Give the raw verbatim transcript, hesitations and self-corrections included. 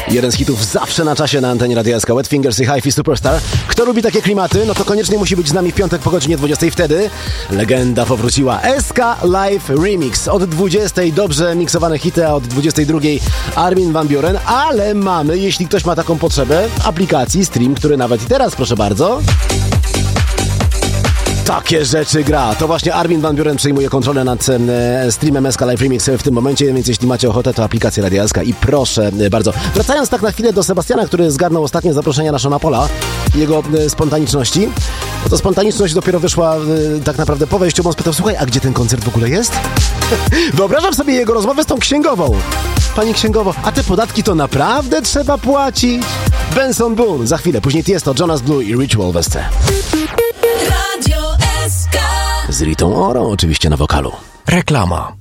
Jeden z hitów zawsze na czasie na antenie Radia S K. Wet Fingers i Hi-Fi Superstar. Kto lubi takie klimaty, no to koniecznie musi być z nami w piątek po godzinie dwudziestej. Wtedy legenda powróciła. S K Live Remix. Od dwudziestej dobrze miksowane hity, a od dwudziestej drugiej Armin van Buuren. Ale mamy, jeśli ktoś ma taką potrzebę, w aplikacji Stream, który nawet i teraz, proszę bardzo... Takie rzeczy gra. To właśnie Armin van Buuren przejmuje kontrolę nad e, streamem S K Live Remix w tym momencie, więc jeśli macie ochotę, to aplikacja Radia S K i proszę e, bardzo. Wracając tak na chwilę do Sebastiana, który zgarnął ostatnie zaproszenia na Shona Paula, jego e, spontaniczności. No to spontaniczność dopiero wyszła e, tak naprawdę po wejściu, bo on spytał, słuchaj, a gdzie ten koncert w ogóle jest? Wyobrażam sobie jego rozmowę z tą księgową. Pani księgowo, a te podatki to naprawdę trzeba płacić? Benson Boone, za chwilę, później Tiesto, Jonas Blue i Ritual w S C. Radio S K. Z Ritą Orą oczywiście na wokalu. Reklama.